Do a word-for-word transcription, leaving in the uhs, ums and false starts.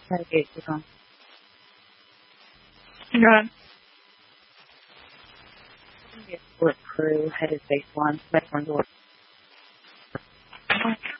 Navigate to phone. Good. Split crew headed base one. Base one's order.